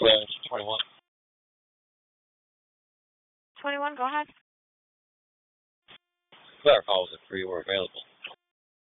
Yeah, 21. 21, go ahead. Clear calls if 3 were available.